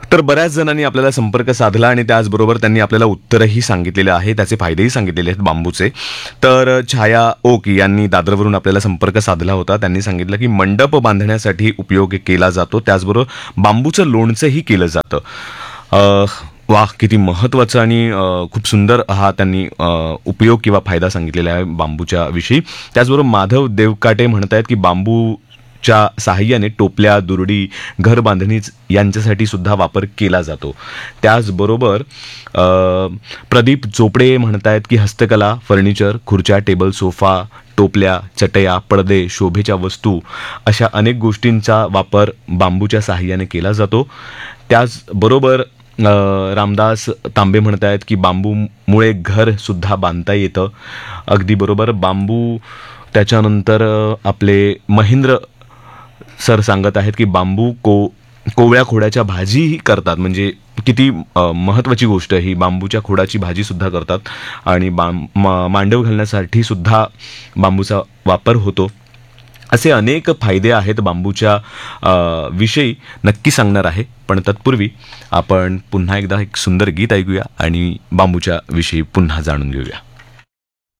तर बऱ्याच जणांनी आपल्याला संपर्क साधला आणि त्याचबरोबर त्यांनी आपल्याला उत्तरही सांगितलेले आहे, त्याचे फायदेही सांगितलेले आहेत बांबूचे. तर छाया ओक यांनी दादरवरून आपल्याला संपर्क साधला होता. त्यांनी सांगितलं की मंडप बांधण्यासाठी उपयोग केला जातो, त्याचबरोबर बांबूचं लोणचंही केलं जातं. वाह, किती महत्त्वाचं आणि खूप सुंदर हा त्यांनी उपयोग किंवा फायदा सांगितलेला आहे बांबूच्या विषयी. त्याचबरोबर माधव देवकाटे म्हणत आहेत की बांबूच्या साहाय्याने टोपल्या, दुरडी, घर बांधणी यांच्यासाठी सुद्धा वापर केला जातो. त्याचबरोबर प्रदीप चोपडे म्हणत आहेत की हस्तकला, फर्निचर, खुर्च्या, टेबल, सोफा, टोपल्या, चटया, पडदे, शोभेच्या वस्तू अशा अनेक गोष्टींचा वापर बांबूच्या साहाय्याने केला जातो. त्याचबरोबर रामदास तांबे म्हणत आहेत की बांबूमुळे घर सुद्धा बांधता येतं. अगदी बरोबर. बांबू त्याच्यानंतर आपले महेंद्र सर सांगत आहेत की बांबू कोवळ्या खोडाच्या भाजीही करतात. म्हणजे किती महत्त्वाची गोष्ट ही, बांबूच्या खोडाची भाजी सुद्धा करतात आणि मांडव घालण्यासाठी सुद्धा बांबूचा वापर होतो. असे अनेक फायदे आहेत बांबूच्या विषयी नक्की सांगणार आहे, पण तत्पूर्वी आपण पुन्हा एकदा एक सुंदर गीत ऐकूया आणि बांबूच्या विषयी पुन्हा जाणून घेऊया.